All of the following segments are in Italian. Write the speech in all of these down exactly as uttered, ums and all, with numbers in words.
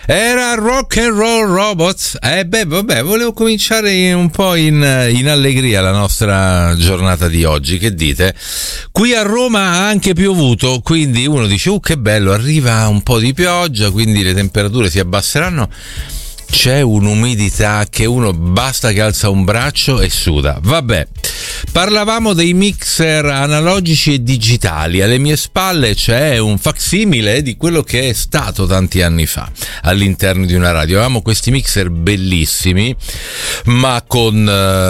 Era Rock and Roll Robots. Eh beh, vabbè, volevo cominciare un po' in, in allegria la nostra giornata di oggi. Che dite? Qui a Roma ha anche piovuto, quindi uno dice, uh, che bello, arriva un po' di pioggia, quindi le temperature si abbasseranno. C'è un'umidità che uno basta che alza un braccio e suda. Vabbè, parlavamo dei mixer analogici e digitali. Alle mie spalle c'è un facsimile di quello che è stato tanti anni fa all'interno di una radio. Avevamo questi mixer bellissimi, ma con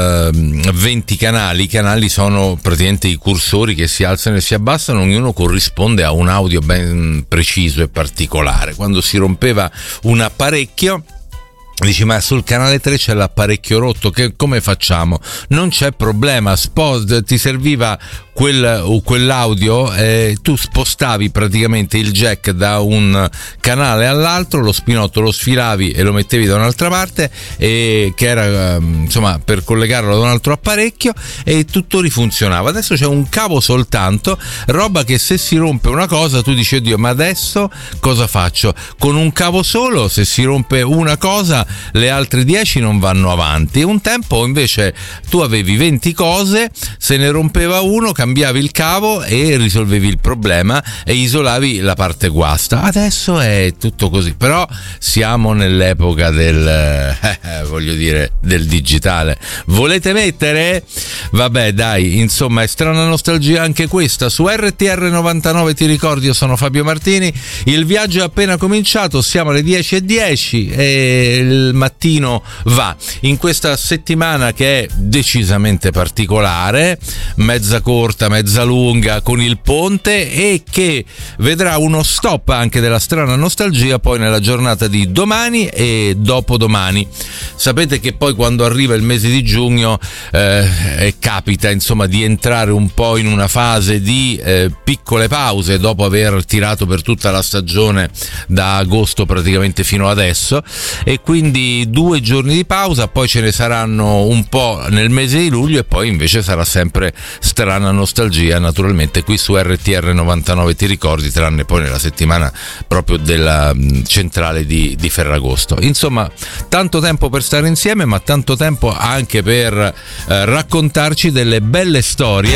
uh, venti canali. I canali sono praticamente i cursori che si alzano e si abbassano, ognuno corrisponde a un audio ben preciso e particolare. Quando si rompeva un apparecchio, dici, ma sul canale tre c'è l'apparecchio rotto, che come facciamo? Non c'è problema, Spot, ti serviva quel, quell'audio, eh, tu spostavi praticamente il jack da un canale all'altro, lo spinotto lo sfilavi e lo mettevi da un'altra parte, e che era insomma per collegarlo ad un altro apparecchio, e tutto rifunzionava. Adesso c'è un cavo soltanto, roba che se si rompe una cosa tu dici, oddio, ma adesso cosa faccio? Con un cavo solo, se si rompe una cosa le altre dieci non vanno avanti. Un tempo invece tu avevi venti cose, se ne rompeva uno, cambiavi il cavo e risolvevi il problema e isolavi la parte guasta. Adesso è tutto così, però siamo nell'epoca del eh, voglio dire del digitale. Volete mettere? Vabbè, dai, insomma, è strana nostalgia anche questa. Su R T R novantanove ti ricordi, io sono Fabio Martini, il viaggio è appena cominciato, siamo alle dieci e dieci e il mattino va. In questa settimana che è decisamente particolare, mezza corta, mezza lunga, con il ponte, e che vedrà uno stop anche della strana nostalgia poi nella giornata di domani e dopodomani. Sapete che poi quando arriva il mese di giugno eh, capita insomma di entrare un po' in una fase di eh, piccole pause dopo aver tirato per tutta la stagione da agosto praticamente fino adesso, e quindi due giorni di pausa, poi ce ne saranno un po' nel mese di luglio, e poi invece sarà sempre strana nostalgia naturalmente qui su R T R novantanove ti ricordi, tranne poi nella settimana proprio della centrale di, di Ferragosto. Insomma, tanto tempo per stare insieme, ma tanto tempo anche per eh, raccontarci delle belle storie.